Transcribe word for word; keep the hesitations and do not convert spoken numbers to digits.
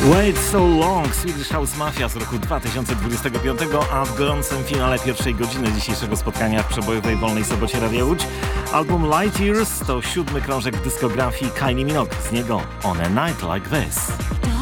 Wait So Long, Swedish House Mafia z roku dwa tysiące dwudziestego piątego, a w gorącym finale pierwszej godziny dzisiejszego spotkania w przebojowej Wolnej Sobocie Radia Łódź album Light Years to siódmy krążek w dyskografii Kylie Minogue, z niego On a Night Like This.